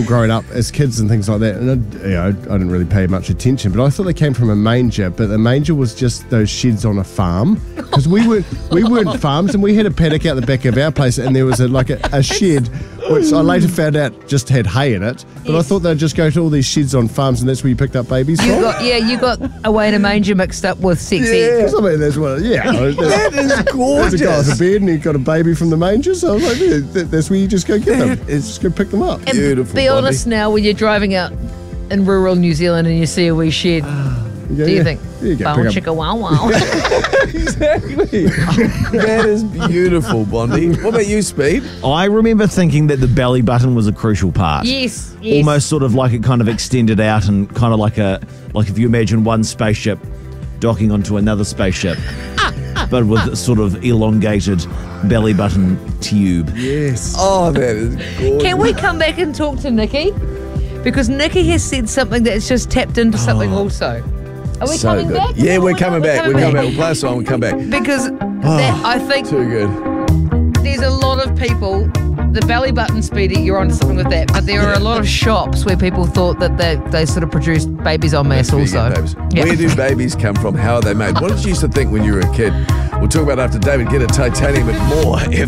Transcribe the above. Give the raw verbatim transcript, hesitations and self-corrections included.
growing up as kids and things like that, and I, you know, I didn't really pay much attention, but I thought they came from a manger, but the manger was just those sheds on a farm, because we weren't, we weren't farms, and we had a paddock out the back of our place, and there was a, like a, a shed, which I later found out just had hay in it, but yes. I thought they'd just go to all these sheds on farms, and that's where you picked up babies you from. Got, yeah, you got away in a manger mixed up with sex yeah, eggs. I mean, that's what, yeah. That is gorgeous. There's a guy with a beard, and he got a baby from the manger, so I was like, yeah, that, that's where you just go get them. It's just go pick them up. And beautiful. Be Blondie. honest now, when you're driving out in rural New Zealand and you see a wee shed, You go, do you yeah. think, You go wow, pick up- chicka wow wow? Exactly. That is beautiful, Blondie. What about you, Speed? I remember thinking that the belly button was a crucial part. Yes, yes. Almost sort of like it kind of extended out, and kind of like a like if you imagine one spaceship docking onto another spaceship, but with a sort of elongated belly button tube. Yes. Oh, that is gorgeous. Can we come back and talk to Nikki? Because Nikki has said something that's just tapped into something also. Are we So coming good. back? Yeah, No, we're not. coming back. We're coming back. We'll play a song. We'll come back. Because that, I think Too good. there's a lot of people, the belly button, Speedy, you're onto something with that, but there are a lot of shops where people thought that they, they sort of produced babies en masse That's where you also. get babies. Yeah. Where do babies come from? How are they made? What did you used to think when you were a kid? We'll talk about it after David Guetta, Titanium and more.